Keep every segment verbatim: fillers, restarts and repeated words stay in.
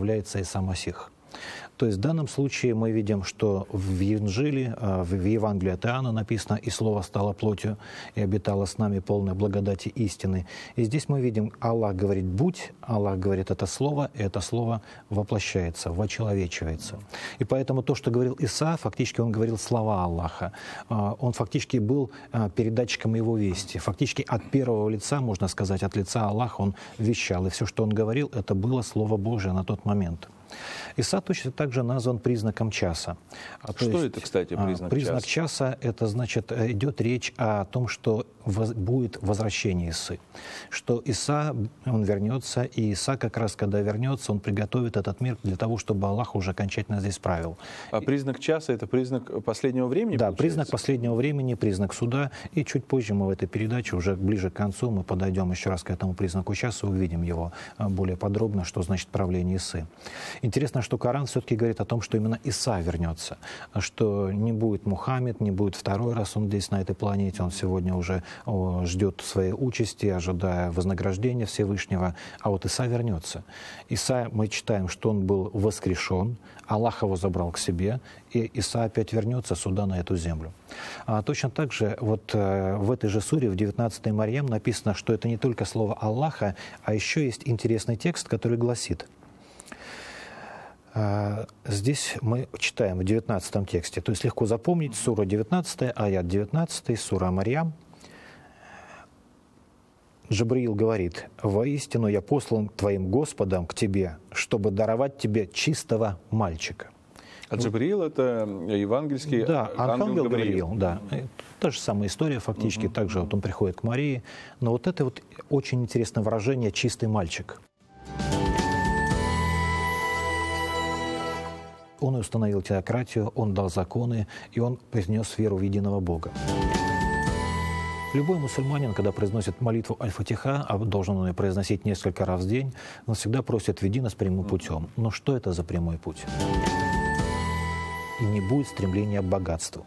является Иса Масих. То есть в данном случае мы видим, что в Инжиле, в Евангелии от Иоанна написано: «И Слово стало плотью, и обитало с нами полной благодати истины». И здесь мы видим, Аллах говорит «будь», Аллах говорит это Слово, и это Слово воплощается, вочеловечивается. И поэтому то, что говорил Иса, фактически он говорил слова Аллаха. Он фактически был передатчиком его вести. Фактически от первого лица, можно сказать, от лица Аллаха он вещал. И все, что он говорил, это было Слово Божие на тот момент. Иса точно так же назван признаком часа. А что есть, это, кстати, признак, признак часа? часа? Это значит, идет речь о том, что воз, будет возвращение Исы. Что Иса, он вернется, и Иса как раз, когда вернется, он приготовит этот мир для того, чтобы Аллах уже окончательно здесь правил. А признак часа — это признак последнего времени? Да, получается? Признак последнего времени, признак суда. И чуть позже мы в этой передаче, уже ближе к концу, мы подойдем еще раз к этому признаку часа, увидим его более подробно, что значит правление Исы. Интересно, что Коран все-таки говорит о том, что именно Иса вернется, что не будет Мухаммед, не будет второй раз он здесь, на этой планете, он сегодня уже о, ждет своей участи, ожидая вознаграждения Всевышнего, а вот Иса вернется. Иса, мы читаем, что он был воскрешен, Аллах его забрал к себе, и Иса опять вернется сюда, на эту землю. А точно так же вот э, в этой же суре, в девятнадцатой Марьям, написано, что это не только слово Аллаха, а еще есть интересный текст, который гласит: здесь мы читаем в девятнадцатом тексте, то есть легко запомнить, сура девятнадцатая, аят девятнадцатый, сура Марьям. Джабриил говорит: «Воистину я послан твоим Господом к тебе, чтобы даровать тебе чистого мальчика». А Джабриил — это евангельский да, ангел, ангел Гавриил. Гавриил, да. Та же самая история фактически, uh-huh. также вот он приходит к Марии. Но вот это вот очень интересное выражение «чистый мальчик». Он установил теократию, он дал законы, и он принес веру в единого Бога. Любой мусульманин, когда произносит молитву Аль-Фатиха, а должен он ее произносить несколько раз в день, он всегда просит: «Веди нас прямым путем». Но что это за прямой путь? И не будет стремления к богатству.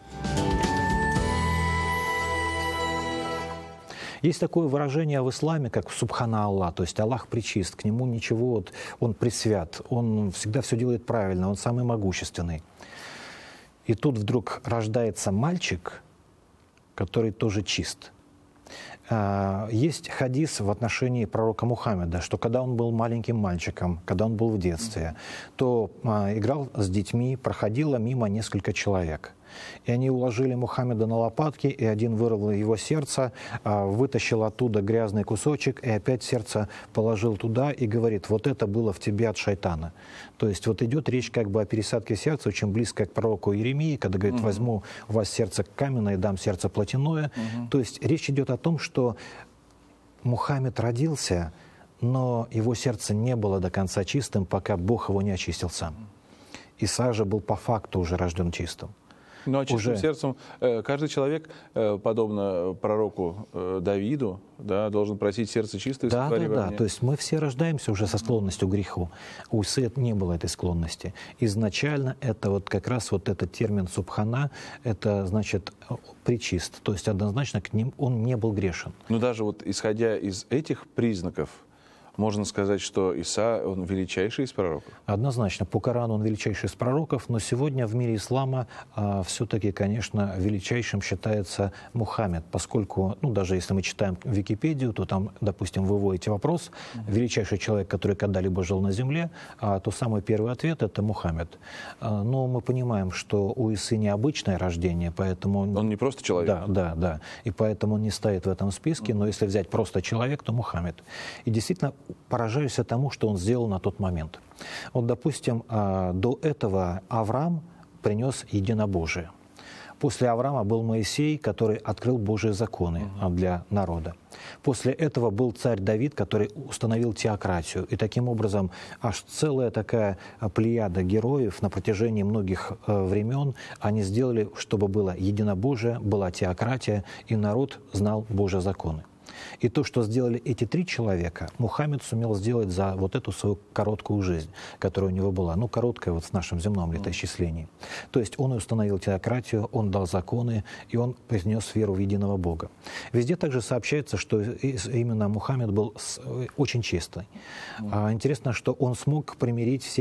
Есть такое выражение в исламе, как «Субхана Аллах», то есть Аллах пречист, к нему ничего, вот, он пресвят, он всегда все делает правильно, он самый могущественный. И тут вдруг рождается мальчик, который тоже чист. Есть хадис в отношении пророка Мухаммеда, что когда он был маленьким мальчиком, когда он был в детстве, то играл с детьми, проходило мимо несколько человек. И они уложили Мухаммеда на лопатки, и один вырвал его сердце, вытащил оттуда грязный кусочек, и опять сердце положил туда и говорит: «Вот это было в тебе от шайтана». То есть вот идет речь как бы о пересадке сердца, очень близко к пророку Иеремии, когда говорит: угу. «Возьму у вас сердце каменное и дам сердце плотяное». Угу. То есть речь идет о том, что Мухаммед родился, но его сердце не было до конца чистым, пока Бог его не очистил сам. Иса же был по факту уже рожден чистым. Ну, а чистым уже... сердцем каждый человек, подобно пророку Давиду, да, должен просить сердце чистое. Да, да, да. То есть мы все рождаемся уже со склонностью к греху. У Исы не было этой склонности. Изначально это вот как раз вот этот термин «субхана», это значит пречист. То есть однозначно к ним он не был грешен. Но даже вот исходя из этих признаков, можно сказать, что Иса, он величайший из пророков? Однозначно, по Корану он величайший из пророков, но сегодня в мире ислама а, все-таки, конечно, величайшим считается Мухаммед, поскольку, ну, даже если мы читаем Википедию, то там, допустим, вы вводите вопрос, величайший человек, который когда-либо жил на земле, а, то самый первый ответ — это Мухаммед. А, но мы понимаем, что у Исы необычное рождение, поэтому... Он не просто человек? Да, да, да. И поэтому он не стоит в этом списке, но если взять просто человек, то Мухаммед. И действительно, поражаюсь тому, что он сделал на тот момент. Вот, допустим, до этого Авраам принес единобожие. После Авраама был Моисей, который открыл Божьи законы для народа. После этого был царь Давид, который установил теократию. И таким образом аж целая такая плеяда героев на протяжении многих времен они сделали, чтобы было единобожие, была теократия, и народ знал Божьи законы. И то, что сделали эти три человека, Мухаммед сумел сделать за вот эту свою короткую жизнь, которая у него была. Ну, короткая вот в нашем земном летоисчислении. То есть он установил теократию, он дал законы, и он принес веру в единого Бога. Везде также сообщается, что именно Мухаммед был очень честный. Интересно, что он смог примирить все